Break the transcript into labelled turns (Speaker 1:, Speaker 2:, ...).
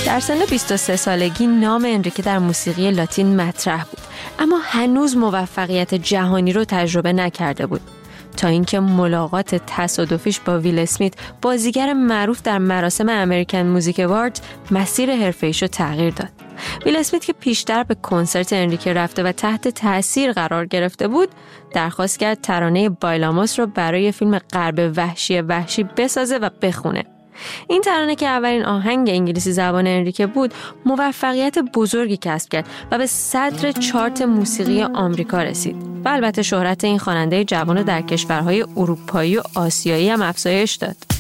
Speaker 1: در سن 23 سالگی نام انریکه در موسیقی لاتین مطرح بود، اما هنوز موفقیت جهانی رو تجربه نکرده بود تا اینکه ملاقات تصادفیش با ویل اسمیت، بازیگر معروف در مراسم امریکن موزیک اواردز، مسیر حرفه‌ایش رو تغییر داد. ویل اسمیت که پیشتر به کنسرت انریکه رفته و تحت تأثیر قرار گرفته بود، درخواست کرد ترانه بایلاموس رو برای فیلم غرب وحشی بسازه و بخونه. این ترانه که اولین آهنگ انگلیسی زبان انریکه بود، موفقیت بزرگی کسب کرد و به صدر چارت موسیقی آمریکا رسید. و البته شهرت این خواننده جوان رو در کشورهای اروپایی و آسیایی هم افزایش داد.